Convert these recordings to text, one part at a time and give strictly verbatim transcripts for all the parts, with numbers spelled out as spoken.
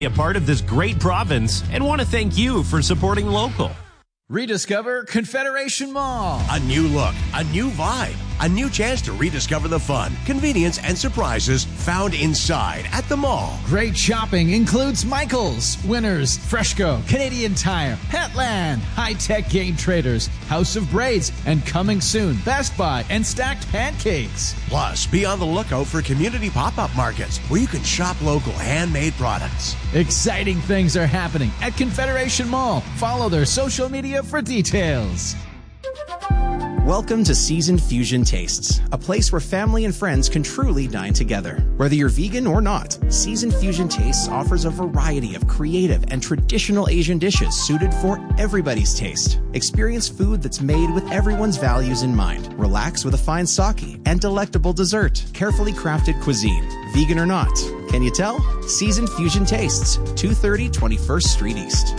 A part of this great province and want to thank you for supporting local. Rediscover Confederation Mall. A new look, a new vibe, a new chance to rediscover the fun, convenience, and surprises found inside at the mall. Great shopping includes Michaels, Winners, Freshco, Canadian Tire, Petland, High Tech Game Traders, House of Braids, and coming soon, Best Buy and Stacked Pancakes. Plus, be on the lookout for community pop-up markets where you can shop local handmade products. Exciting things are happening at Confederation Mall. Follow their social media for details. Welcome to Seasoned Fusion Tastes, a place where family and friends can truly dine together. Whether you're vegan or not, Seasoned Fusion Tastes offers a variety of creative and traditional Asian dishes suited for everybody's taste. Experience food that's made with everyone's values in mind. Relax with a fine sake and delectable dessert. Carefully crafted cuisine, vegan or not. Can you tell? Seasoned Fusion Tastes, two thirty twenty-first Street East.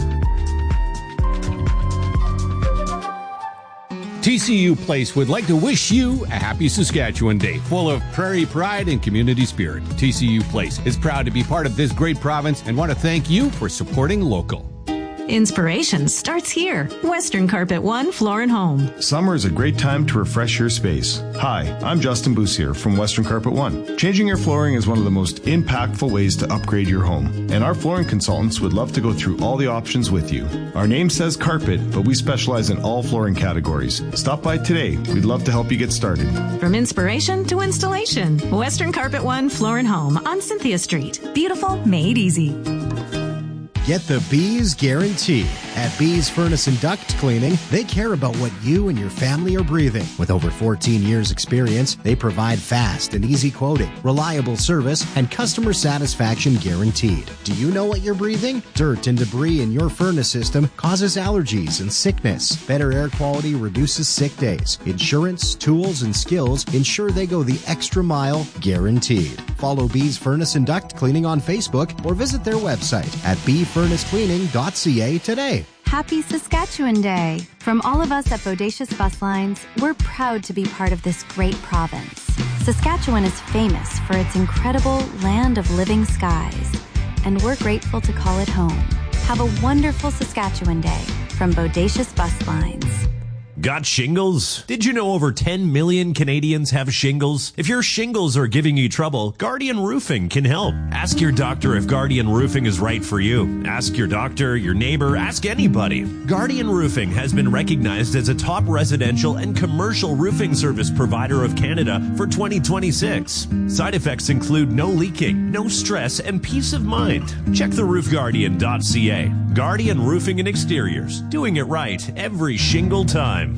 T C U Place would like to wish you a happy Saskatchewan Day, full of prairie pride and community spirit. T C U Place is proud to be part of this great province and want to thank you for supporting local. Inspiration starts here. Western Carpet One Floor and Home. Summer is a great time to refresh your space. Hi, I'm Justin Boussier from Western Carpet One. Changing your flooring is one of the most impactful ways to upgrade your home, and our flooring consultants would love to go through all the options with you. Our name says carpet, but we specialize in all flooring categories. Stop by today. We'd love to help you get started. From inspiration to installation, Western Carpet One Floor and Home on Cynthia Street. Beautiful, made easy. Get the Bees guarantee. At Bees Furnace and Duct Cleaning, they care about what you and your family are breathing. With over fourteen years experience, they provide fast and easy quoting, reliable service, and customer satisfaction guaranteed. Do you know what you're breathing? Dirt and debris in your furnace system causes allergies and sickness. Better air quality reduces sick days. Insurance, tools, and skills ensure they go the extra mile, guaranteed. Follow Bees Furnace and Duct Cleaning on Facebook or visit their website at bee furnace cleaning dot c a today. Happy Saskatchewan Day! From all of us at Bodacious Bus Lines, we're proud to be part of this great province. Saskatchewan is famous for its incredible land of living skies, and we're grateful to call it home. Have a wonderful Saskatchewan Day from Bodacious Bus Lines. Got shingles? Did you know over ten million Canadians have shingles? If your shingles are giving you trouble, Guardian Roofing can help. Ask your doctor if Guardian Roofing is right for you. Ask your doctor, your neighbor, ask anybody. Guardian Roofing has been recognized as a top residential and commercial roofing service provider of Canada for twenty twenty-six. Side effects include no leaking, no stress, and peace of mind. Check the roof guardian dot c a. Guardian Roofing and Exteriors, doing it right every shingle time.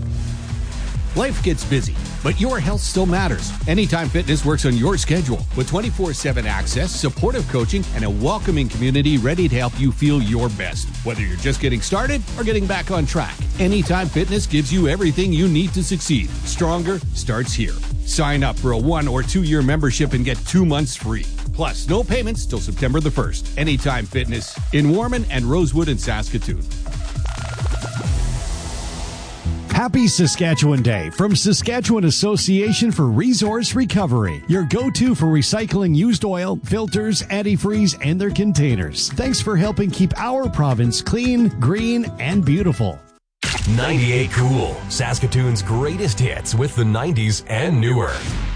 Life gets busy, but your health still matters. Anytime Fitness works on your schedule with twenty-four seven access, supportive coaching, and a welcoming community ready to help you feel your best. Whether you're just getting started or getting back on track, Anytime Fitness gives you everything you need to succeed. Stronger starts here. Sign up for a one or two year membership and get two months free. Plus, no payments till September the first. Anytime Fitness in Warman and Rosewood in Saskatoon. Happy Saskatchewan Day from Saskatchewan Association for Resource Recovery, your go-to for recycling used oil, filters, antifreeze, and their containers. Thanks for helping keep our province clean, green, and beautiful. ninety-eight Cool, Saskatoon's greatest hits with the nineties and newer.